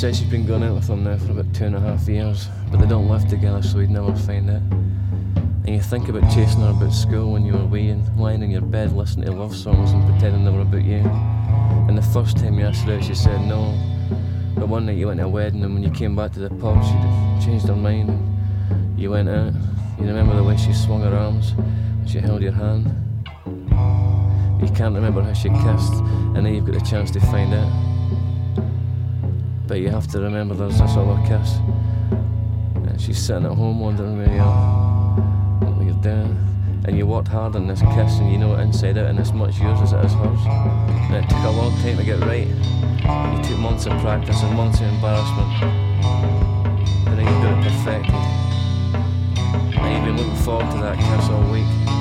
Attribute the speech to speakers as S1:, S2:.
S1: said she's been going out with him now for about 2.5 years, but they don't live together, so he'd never find out. And you think about chasing her about school when you were wee and lying in your bed listening to love songs and pretending they were about you. And the first time you asked her out, she said no. But one night you went to a wedding, and when you came back to the pub, she'd changed her mind and you went out. You remember the way she swung her arms when she held your hand. You can't remember how she kissed, and now you've got the chance to find out. But you have to remember there's this other kiss, and she's sitting at home wondering where you are, what you're doing. And you worked hard on this kiss, and you know it inside out, and it's much yours as it is hers. And it took a long time to get right. You took months of practice and months of embarrassment, but now you've got it perfected. And you've been looking forward to that kiss all week.